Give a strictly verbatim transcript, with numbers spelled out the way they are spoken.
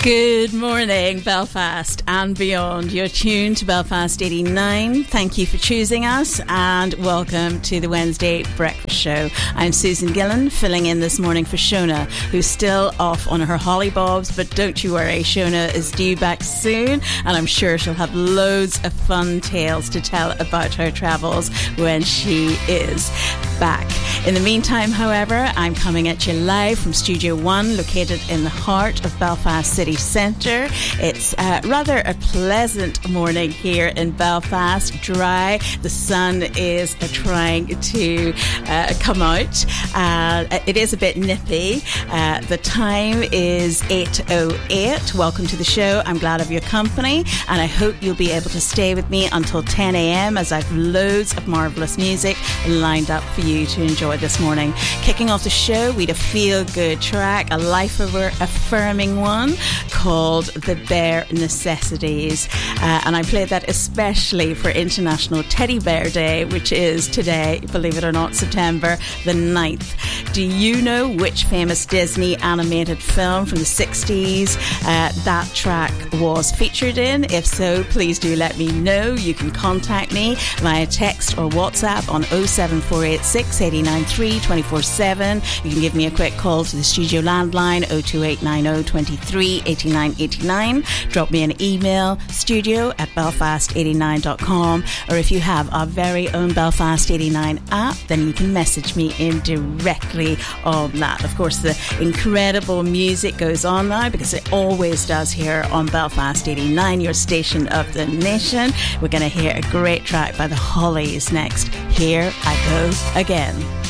Good morning, Belfast and beyond. You're tuned to Belfast eighty-nine. Thank you for choosing us and welcome to the Wednesday Breakfast Show. I'm Susan Gillen, filling in this morning for Shona, who's still off on her hollybobs, but don't you worry, Shona is due back soon and I'm sure she'll have loads of fun tales to tell about her travels when she is back. In the meantime, however, I'm coming at you live from Studio One, located in the heart of Belfast City Centre. It's uh, rather a pleasant morning here in Belfast, dry. The sun is uh, trying to uh, come out. Uh, it is a bit nippy. Uh, the time is eight oh eight. Welcome to the show. I'm glad of your company and I hope you'll be able to stay with me until ten a.m. as I've loads of marvellous music lined up for you to enjoy this morning. Kicking off the show, we'd a feel-good track, a life-affirming one called The Bare Necessities. Uh, and I played that especially for International Teddy Bear Day, which is today, believe it or not, September the ninth. Do you know which famous Disney animated film from the sixties uh, that track was featured in? If so, please do let me know. You can contact me via text or WhatsApp on oh seven four eight six, eight nine three, two four seven. You can give me a quick call to the studio landline oh two eight nine oh, two three, eight nine eight nine. Drop me an email, studio at belfast eighty-nine dot com, or if you have our very own Belfast eighty-nine app, then you can message me in directly on that. Of course, the incredible music goes on now because it always does here on Belfast eighty-nine, your station of the nation. We're going to hear a great track by the Hollies next. Here I Go Again.